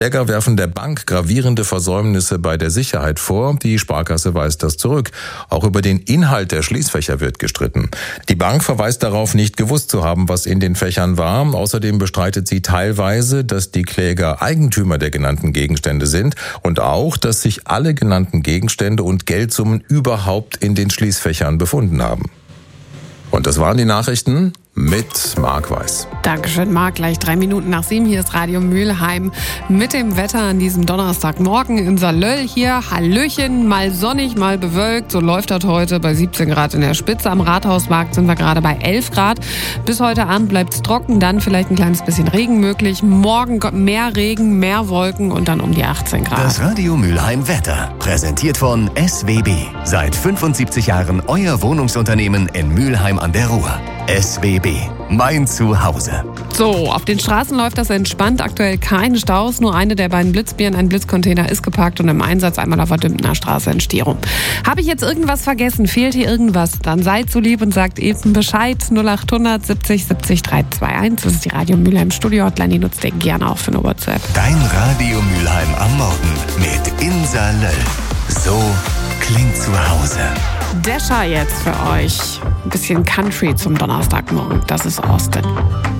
Kläger werfen der Bank gravierende Versäumnisse bei der Sicherheit vor. Die Sparkasse weist das zurück. Auch über den Inhalt der Schließfächer wird gestritten. Die Bank verweist darauf, nicht gewusst zu haben, was in den Fächern war. Außerdem bestreitet sie teilweise, dass die Kläger Eigentümer der genannten Gegenstände sind und auch, dass sich alle genannten Gegenstände und Geldsummen überhaupt in den Schließfächern befunden haben. Und das waren die Nachrichten mit Marc Weiß. Dankeschön, Marc. Gleich 7:03. Hier ist Radio Mülheim mit dem Wetter an diesem Donnerstagmorgen in Salöll hier. Hallöchen, mal sonnig, mal bewölkt. So läuft das heute bei 17 Grad in der Spitze. Am Rathausmarkt sind wir gerade bei 11 Grad. Bis heute Abend bleibt es trocken, dann vielleicht ein kleines bisschen Regen möglich. Morgen mehr Regen, mehr Wolken und dann um die 18 Grad. Das Radio Mülheim Wetter, präsentiert von SWB. Seit 75 Jahren euer Wohnungsunternehmen in Mülheim an der Ruhr. SWB, mein Zuhause. So, auf den Straßen läuft das entspannt. Aktuell keine Staus, nur eine der beiden Blitzbieren. Ein Blitzcontainer ist geparkt und im Einsatz einmal auf der Dümpener Straße in Stierum. Habe ich jetzt irgendwas vergessen? Fehlt hier irgendwas? Dann seid so lieb und sagt eben Bescheid. 0800 70 70 321. Das ist die Radio Mülheim Studio Hotline. Die nutzt ihr gerne auch für eine WhatsApp. Dein Radio Mülheim am Morgen mit Insa Löll. So klingt zu Hause. Desha jetzt für euch. Ein bisschen Country zum Donnerstagmorgen. Das ist Austin.